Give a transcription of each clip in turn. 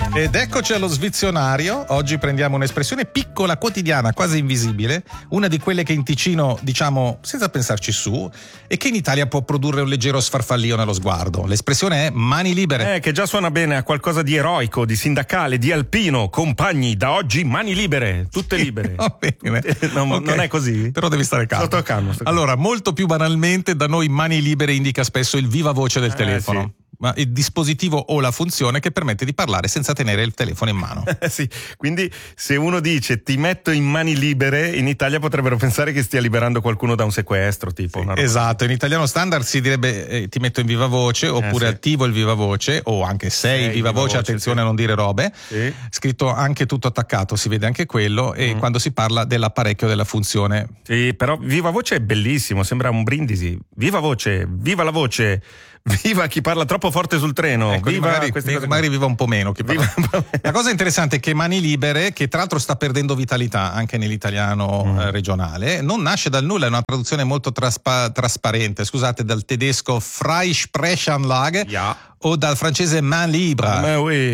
Ed eccoci allo svizionario. Oggi prendiamo un'espressione piccola, quotidiana, quasi invisibile, una di quelle che in Ticino diciamo senza pensarci su e che in Italia può produrre un leggero sfarfallio nello sguardo. L'espressione è mani libere. Che già suona bene a qualcosa di eroico, di sindacale, di alpino. Compagni, da oggi mani libere, tutte libere. Va bene. Non è così? Però devi stare calmo. Sto calmo. Allora, molto più banalmente, da noi mani libere indica spesso il viva voce del telefono. Sì. Ma il dispositivo o la funzione che permette di parlare senza tenere il telefono in mano. Sì, quindi se uno dice ti metto in mani libere, in Italia potrebbero pensare che stia liberando qualcuno da un sequestro, tipo. Sì, esatto, in italiano standard si direbbe ti metto in viva voce, oppure sì. attivo il viva voce, o anche sei viva voce, attenzione sì. a non dire robe. Sì. Scritto anche tutto attaccato, si vede anche quello, e quando si parla dell'apparecchio della funzione. Sì, però viva voce è bellissimo, sembra un brindisi. Viva voce, viva la voce. Viva chi parla troppo forte sul treno. Ecco, viva magari viva un po' meno. La cosa interessante è che mani libere, che tra l'altro sta perdendo vitalità anche nell'italiano regionale, non nasce dal nulla, è una traduzione molto trasparente, scusate, dal tedesco Freisprechanlage o dal francese main libre.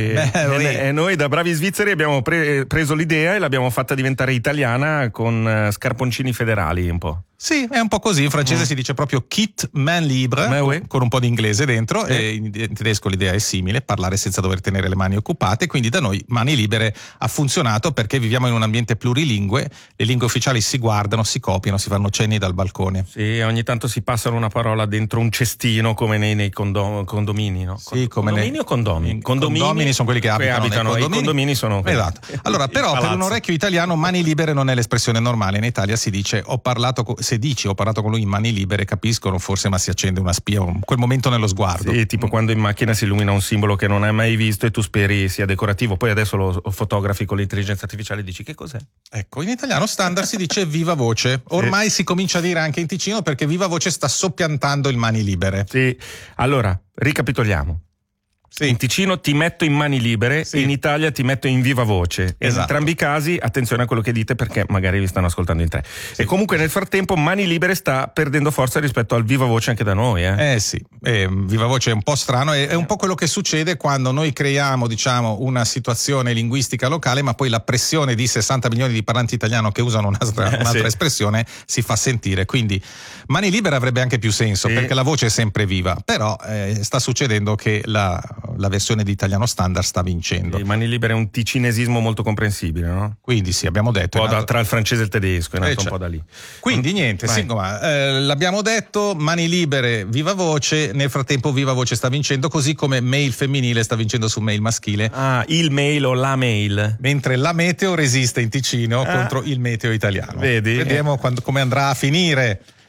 E noi da bravi svizzeri abbiamo preso l'idea e l'abbiamo fatta diventare italiana con scarponcini federali un po'. Sì, è un po' così. In francese si dice proprio kit main libre, con un po' di inglese dentro, e in tedesco l'idea è simile, parlare senza dover tenere le mani occupate, quindi da noi mani libere ha funzionato perché viviamo in un ambiente plurilingue, le lingue ufficiali si guardano, si copiano, si fanno cenni dal balcone. Sì, ogni tanto si passano una parola dentro un cestino come nei condomini, no? Sì, come condomini o condomini? Condomini sono quelli che abitano i condomini sono esatto. Allora, però per un orecchio italiano mani libere non è l'espressione normale. In Italia si dice ho parlato con lui in mani libere, capiscono forse, ma si accende una spia, quel momento nello sguardo. Sì, tipo quando in macchina si illumina un simbolo che non hai mai visto e tu speri sia decorativo, poi adesso lo fotografi con l'intelligenza artificiale e dici che cos'è? Ecco, in italiano standard si dice viva voce. Ormai si comincia a dire anche in Ticino perché viva voce sta soppiantando il mani libere. Sì, allora, ricapitoliamo. Sì. In Ticino ti metto in mani libere, in Italia ti metto in viva voce. Esatto. In entrambi i casi attenzione a quello che dite perché magari vi stanno ascoltando in tre. Sì. E comunque nel frattempo mani libere sta perdendo forza rispetto al viva voce anche da noi. Sì, viva voce è un po' strano, è un po' quello che succede quando noi creiamo, diciamo, una situazione linguistica locale, ma poi la pressione di 60 milioni di parlanti italiano che usano un'altra espressione si fa sentire. Quindi mani libere avrebbe anche più senso perché la voce è sempre viva, però sta succedendo che la versione di italiano standard sta vincendo. Mani libere è un ticinesismo molto comprensibile, no? Quindi sì, abbiamo detto un po' tra il francese e il tedesco, è nato un po' da lì. Quindi niente, l'abbiamo detto, mani libere, viva voce, nel frattempo viva voce sta vincendo, così come mail femminile sta vincendo su mail maschile. Il mail o la mail. Mentre la meteo resiste in Ticino contro il meteo italiano. Vedi? Vediamo come andrà a finire.